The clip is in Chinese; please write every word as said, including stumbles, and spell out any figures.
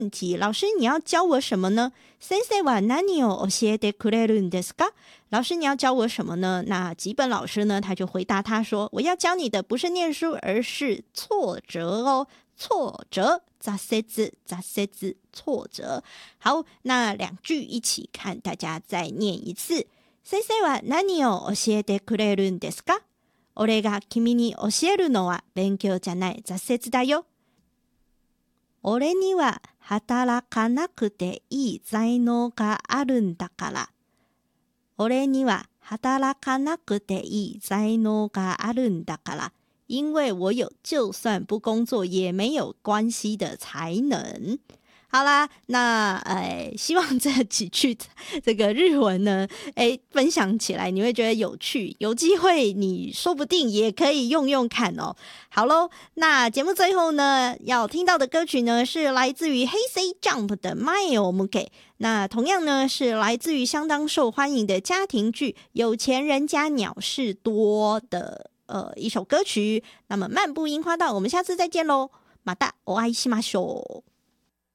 问题，老师你要教我什么呢？先生は何を教えてくれるんですか？老师你要教我什么呢？那吉本老师呢，他就回答他说，我要教你的不是念书，而是挫折哦，挫折。挫折挫折挫折。好，那两句一起看，大家再念一次。先生は何を教えてくれるんですか？俺が君に教えるのは勉強じゃない挫折だよ。俺には働かなくていい才能があるんだから。俺には働かなくていい才能があるんだから。因为我有就算不工作也没有关系的才能。好啦，那呃，希望这几句这个日文呢，哎，分享起来你会觉得有趣，有机会你说不定也可以用用看哦。好咯，那节目最后呢，要听到的歌曲呢是来自于 Hey! Jump 的 Mile Muge， 那同样呢是来自于相当受欢迎的家庭剧《有钱人家鸟事多》的呃一首歌曲。那么漫步樱花道，我们下次再见咯，またお会いしましょう。